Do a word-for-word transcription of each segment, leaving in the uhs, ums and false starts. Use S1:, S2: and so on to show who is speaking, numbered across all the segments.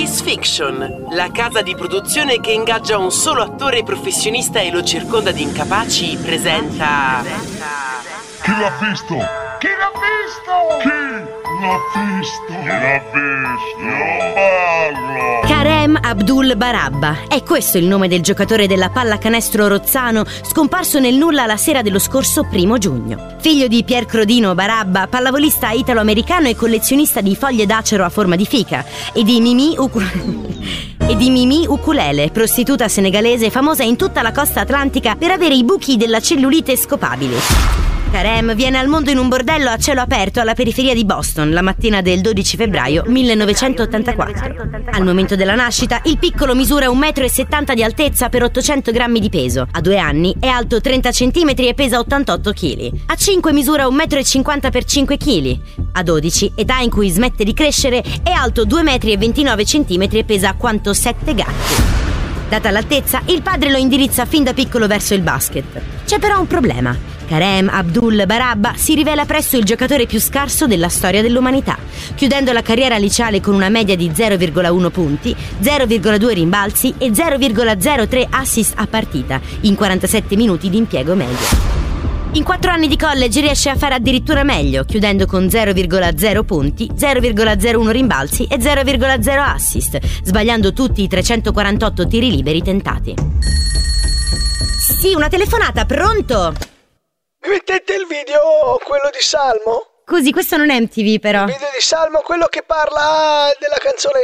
S1: Face Fiction, la casa di produzione che ingaggia un solo attore professionista e lo circonda di incapaci, presenta...
S2: Chi l'ha visto? Chi l'ha visto? Chi l'ha visto? Chi l'ha visto? Non parlo!
S3: Karem Abdul Barabba, è questo il nome del giocatore della pallacanestro rozzano scomparso nel nulla la sera dello scorso primo giugno. Figlio di Pier Crodino Barabba, pallavolista italo-americano e collezionista di foglie d'acero a forma di fica, e di Mimi Ukulele. e di Mimi Ukulele, prostituta senegalese famosa in tutta la costa atlantica per avere i buchi della cellulite scopabili. Karem viene al mondo in un bordello a cielo aperto alla periferia di Boston la mattina del dodici febbraio millenovecentottantaquattro. Al momento della nascita, il piccolo misura un metro e settanta di altezza per ottocento grammi di peso. A due anni è alto trenta centimetri e pesa ottantotto chili. A cinque misura un metro e cinquanta per cinque chili. A dodici, età in cui smette di crescere, è alto due metri e ventinove centimetri e pesa quanto sette gatti. Data l'altezza, il padre lo indirizza fin da piccolo verso il basket. C'è però un problema. Karem Abdul Barabba si rivela presto il giocatore più scarso della storia dell'umanità, chiudendo la carriera liceale con una media di zero virgola uno punti, zero virgola due rimbalzi e zero virgola zero tre assist a partita, in quarantasette minuti di impiego medio. In quattro anni di college riesce a fare addirittura meglio, chiudendo con zero virgola zero punti, zero virgola zero uno rimbalzi e zero virgola zero assist, sbagliando tutti i trecentoquarantotto tiri liberi tentati. Sì, una telefonata, pronto?
S4: Mi mettete il video, quello di Salmo?
S3: Scusi, questo non è M T V però.
S4: Il video di Salmo, quello che parla della canzone.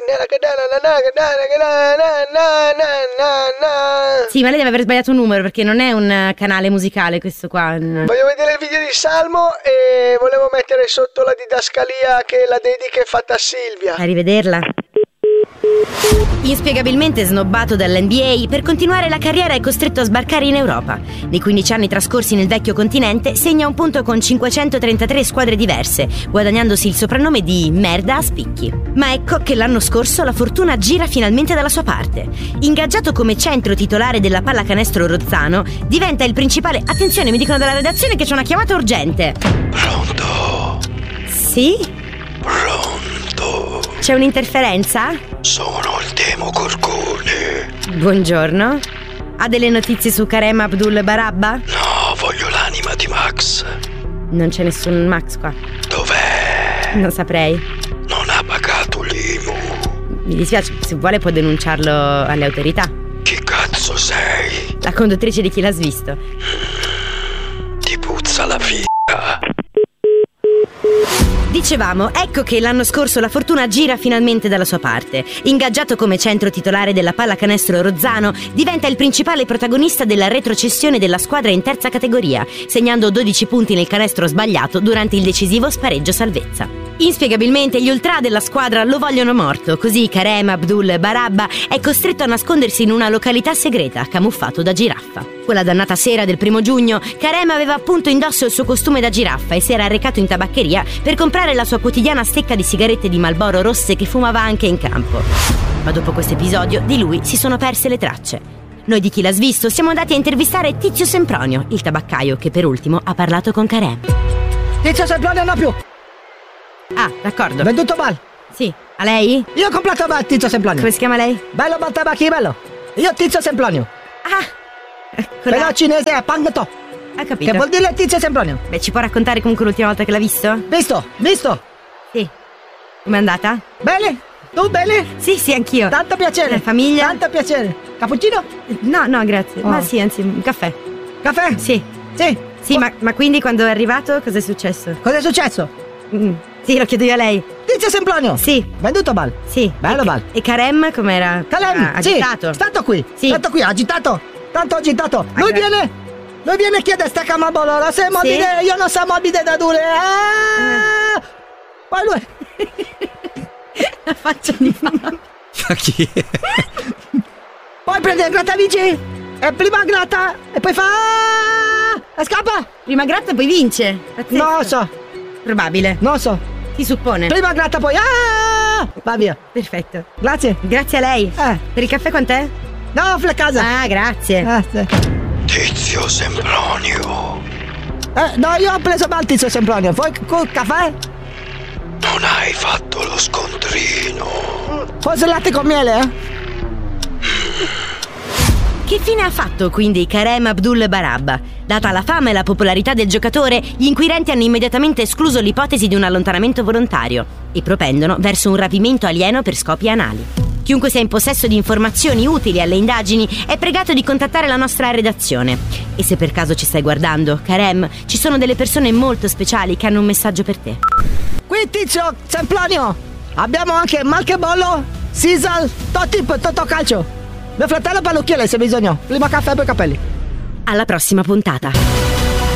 S3: Sì, ma lei deve aver sbagliato un numero perché non è un canale musicale questo qua.
S4: Voglio vedere il video di Salmo e volevo mettere sotto la didascalia che la dedica è fatta a Silvia.
S3: A rivederla. Inspiegabilmente snobbato dall'N B A, per continuare la carriera è costretto a sbarcare in Europa. Nei quindici anni trascorsi nel vecchio continente segna un punto con cinquecentotrentatré squadre diverse, guadagnandosi il soprannome di merda a spicchi. Ma ecco che l'anno scorso la fortuna gira finalmente dalla sua parte. Ingaggiato come centro titolare della pallacanestro rozzano, diventa il principale... Attenzione, mi dicono dalla redazione che c'è una chiamata urgente.
S5: Pronto?
S3: Sì?
S5: Pronto?
S3: C'è un'interferenza?
S5: Sono il Demo Gorgone.
S3: Buongiorno. Ha delle notizie su Karem Abdul Barabba?
S5: No, voglio l'anima di Max.
S3: Non c'è nessun Max qua.
S5: Dov'è?
S3: Non saprei.
S5: Non ha pagato l'I M U.
S3: Mi dispiace, se vuole può denunciarlo alle autorità.
S5: Chi cazzo sei?
S3: La conduttrice di Chi l'ha svisto.
S5: Ti puzza la figa.
S3: Dicevamo, ecco che l'anno scorso la fortuna gira finalmente dalla sua parte. Ingaggiato come centro titolare della pallacanestro rozzano, diventa il principale protagonista della retrocessione della squadra in terza categoria, segnando dodici punti nel canestro sbagliato durante il decisivo spareggio salvezza. Inspiegabilmente gli ultra della squadra lo vogliono morto, così Karem Abdul Barabba è costretto a nascondersi in una località segreta, camuffato da giraffa. Quella dannata sera del primo giugno, Karem aveva appunto indosso il suo costume da giraffa e si era recato in tabaccheria per comprare la sua quotidiana stecca di sigarette di Marlboro rosse che fumava anche in campo. Ma dopo questo episodio di lui si sono perse le tracce. Noi di Chi l'ha svisto siamo andati a intervistare Tizio Sempronio, il tabaccaio che per ultimo ha parlato con Karem.
S6: Tizio Sempronio non più.
S3: Ah, d'accordo.
S6: Venduto mal.
S3: Sì, a lei?
S6: Io ho comprato mal Tizio Sempronio.
S3: Come si chiama lei?
S6: Bello bel tabacchi, bello. Io Tizio Sempronio.
S3: Ah,
S6: però la... cinese è Pangto.
S3: Ha capito.
S6: Che vuol dire Tizio Sempronio?
S3: Beh, ci può raccontare comunque l'ultima volta che l'ha visto?
S6: Visto, visto.
S3: Sì. Com'è andata?
S6: Bene. Tu bene?
S3: Sì, sì, anch'io.
S6: Tanto piacere.
S3: La famiglia?
S6: Tanto piacere. Cappuccino?
S3: No, no, grazie.
S6: Oh.
S3: Ma sì, anzi, un caffè.
S6: Caffè?
S3: Sì.
S6: Sì.
S3: Sì, oh. ma, ma quindi quando è arrivato cosa è successo?
S6: Cosa è successo?
S3: Mm. Sì, lo chiedo io a lei.
S6: Tizio Sempronio?
S3: Sì.
S6: Venduto bal?
S3: Sì.
S6: Bello bal.
S3: E Karem com'era?
S6: Karem,
S3: ah, agitato?
S6: Sì. Stato qui.
S3: Sì.
S6: Stato qui, agitato. Tanto agitato. Lui
S3: Aggra-
S6: viene... Lui viene a chiedere sta camabolola, sei morbide,
S3: sì?
S6: Io non so morbide da dure. Ah! Eh. Poi lui...
S3: La faccia di mano.
S5: Ma chi è?
S6: Poi prende il grattavinci e prima gratta e poi fa... E scappa.
S3: Prima gratta e poi vince. Pazzesco.
S6: Non lo so.
S3: Probabile.
S6: Non lo so.
S3: Si suppone.
S6: Prima gratta poi... Ah! Va via.
S3: Perfetto.
S6: Grazie.
S3: Grazie a lei.
S6: Eh.
S3: Per il caffè quant'è?
S6: No, a casa.
S3: Ah, grazie.
S6: Grazie.
S5: Tizio Sempronio.
S6: Eh, no, io ho preso mal Tizio Sempronio. Poi col caffè?
S5: Non hai fatto lo scontrino.
S6: Forse latte con miele, eh?
S3: Che fine ha fatto quindi Karem Abdul Barabba? Data la fama e la popolarità del giocatore, gli inquirenti hanno immediatamente escluso l'ipotesi di un allontanamento volontario e propendono verso un rapimento alieno per scopi anali. Chiunque sia in possesso di informazioni utili alle indagini è pregato di contattare la nostra redazione. E se per caso ci stai guardando, Karem, ci sono delle persone molto speciali che hanno un messaggio per te.
S6: Qui Tizio Sempronio, abbiamo anche Malchebollo, Sisal, Totip, Totocalcio. Mio fratello parrucchiere se bisogno. Prima caffè per i capelli.
S3: Alla prossima puntata.